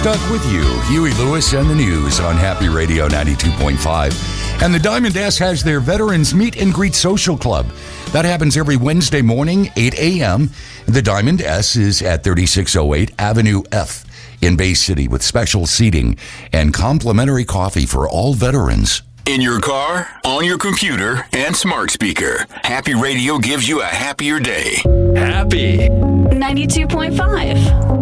Stuck with you, Huey Lewis and the News on Happy Radio 92.5. And the Diamond S has their Veterans Meet and Greet Social Club. That happens every Wednesday morning, 8 a.m. The Diamond S is at 3608 Avenue F in Bay City with special seating and complimentary coffee for all veterans. In your car, on your computer, and smart speaker, Happy Radio gives you a happier day. Happy 92.5.